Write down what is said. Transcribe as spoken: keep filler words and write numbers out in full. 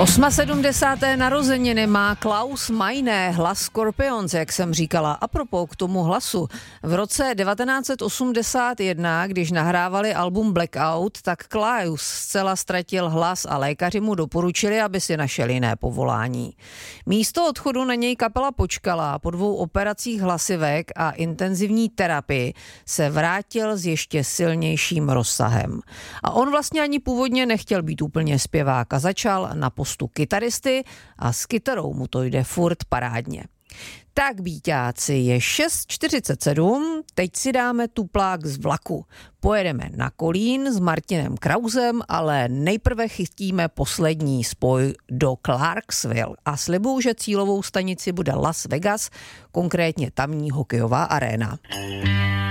sedmdesáté osmaté narozeniny má Klaus Meine, hlas Scorpions, jak jsem říkala. A propos k tomu hlasu. V roce devatenáct set osmdesát jedna, když nahrávali album Blackout, tak Klaus zcela ztratil hlas a lékaři mu doporučili, aby si našel jiné povolání. Místo odchodu na něj kapela počkala. Po dvou operacích hlasivek a intenzivní terapii se vrátil s ještě silnějším rozsahem. A on vlastně ani původně nechtěl být úplně zpěvák a začal na postu kytaristy a s kytarou mu to jde furt parádně. Tak býťáci, je šest čtyřicet sedm, teď si dáme tuplák z vlaku. Pojedeme na Kolín s Martinem Krausem, ale nejprve chytíme poslední spoj do Clarksville a slibuju, že cílovou stanici bude Las Vegas, konkrétně tamní hokejová aréna.